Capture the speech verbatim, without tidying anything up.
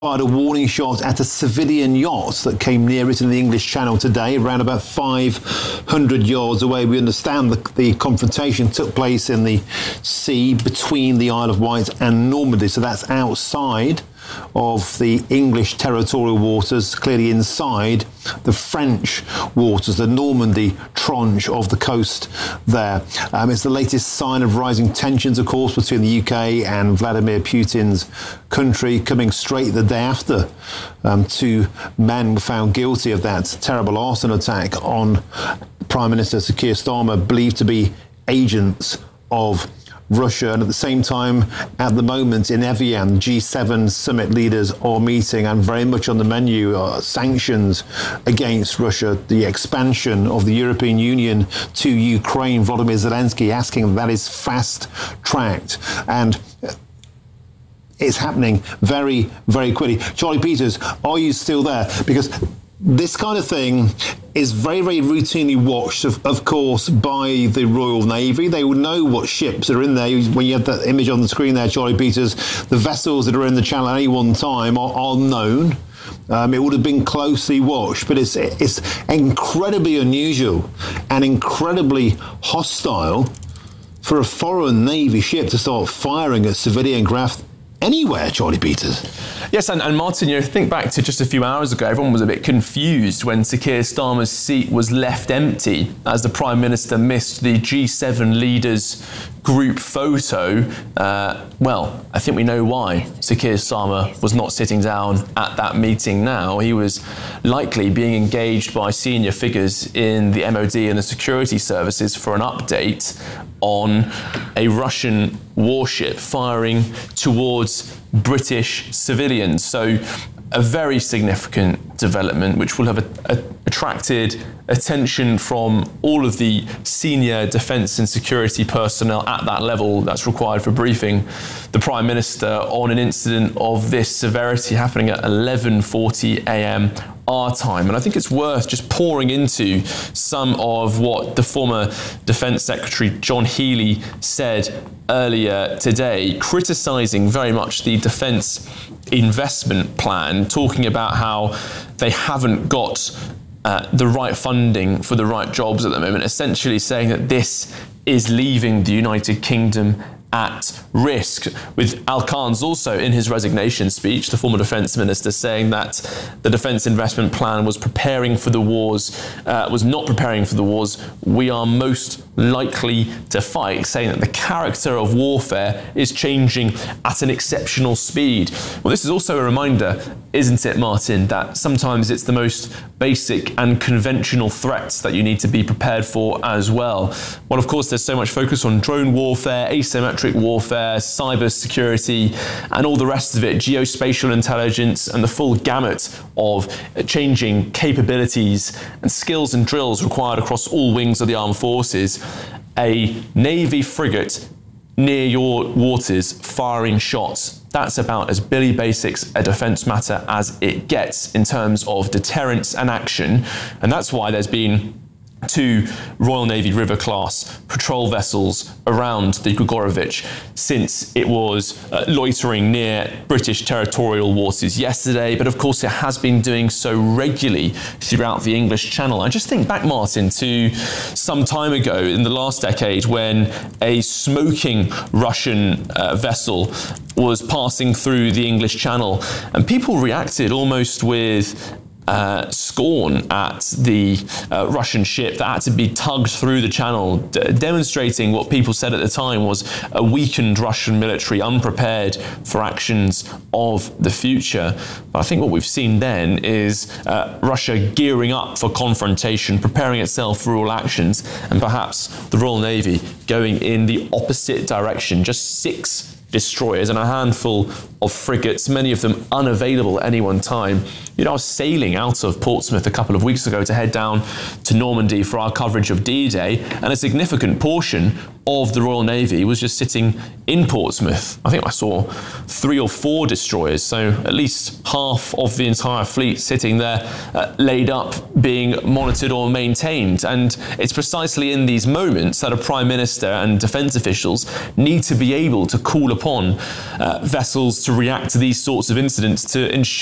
fired a warning shot at a civilian yacht that came near it in the English Channel today, around about five hundred yards away. We understand the, the confrontation took place in the sea between the Isle of Wight and Normandy, so that's outside of the English territorial waters, clearly inside the French waters, the Normandy tranche of the coast there. Um, it's the latest sign of rising tensions, of course, between the U K and Vladimir Putin's country, coming straight the day after um, two men were found guilty of that terrible arson attack on Prime Minister Sir Keir Starmer, believed to be agents of Russia. And at the same time, at the moment in Evian, G seven summit leaders are meeting, and very much on the menu are sanctions against Russia, the expansion of the European Union to Ukraine. Volodymyr Zelensky asking that is fast-tracked, and it's happening very, very quickly. Charlie Peters, are you still there? Because this kind of thing is very, very routinely watched, of, of course, by the Royal Navy. They will know what ships are in there. When you have that image on the screen there, Charlie Peters, the vessels that are in the channel at any one time are, are known. Um, it would have been closely watched, but it's, it's incredibly unusual and incredibly hostile for a foreign Navy ship to start firing at civilian craft anywhere, Charlie Peters. Yes, and, and Martin, you know, think back to just a few hours ago, everyone was a bit confused when Sir Keir Starmer's seat was left empty as the Prime Minister missed the G seven leaders group photo. Uh, well, I think we know why Sir Keir Starmer was not sitting down at that meeting now. He was likely being engaged by senior figures in the M O D and the security services for an update on a Russian warship firing towards British civilians. So a very significant development which will have a, a, attracted attention from all of the senior defence and security personnel at that level that's required for briefing the Prime Minister on an incident of this severity happening at eleven forty a m our time. And I think it's worth just pouring into some of what the former Defence Secretary John Healey said earlier today, criticising very much the defence investment plan, talking about how they haven't got uh, the right funding for the right jobs at the moment, essentially saying that this is leaving the United Kingdom at risk, with Al Khan's also in his resignation speech, the former defence minister, saying that the defence investment plan was preparing for the wars, uh, was not preparing for the wars we are most likely to fight, saying that the character of warfare is changing at an exceptional speed. Well, this is also a reminder, isn't it, Martin, that sometimes it's the most basic and conventional threats that you need to be prepared for as well. Well, of course, there's so much focus on drone warfare, asymmetric warfare, cyber security, and all the rest of it, geospatial intelligence, and the full gamut of changing capabilities and skills and drills required across all wings of the armed forces. A Navy frigate near your waters firing shots, that's about as Billy Basics a defence matter as it gets in terms of deterrence and action. And that's why there's been two Royal Navy River-class patrol vessels around the Grigorovich since it was uh, loitering near British territorial waters yesterday, but of course it has been doing so regularly throughout the English Channel. I just think back, Martin, to some time ago in the last decade when a smoking Russian uh, vessel was passing through the English Channel, and people reacted almost with Uh, scorn at the uh, Russian ship that had to be tugged through the channel, d- demonstrating what people said at the time was a weakened Russian military, unprepared for actions of the future. But I think what we've seen then is uh, Russia gearing up for confrontation, preparing itself for all actions, and perhaps the Royal Navy going in the opposite direction. Just six destroyers and a handful of frigates, many of them unavailable at any one time. You know, I was sailing out of Portsmouth a couple of weeks ago to head down to Normandy for our coverage of D-Day, and a significant portion of the Royal Navy was just sitting in Portsmouth. I think I saw three or four destroyers, so at least half of the entire fleet sitting there, uh, laid up, being monitored or maintained. And it's precisely in these moments that a Prime Minister and defence officials need to be able to call upon uh, vessels to to react to these sorts of incidents to ensure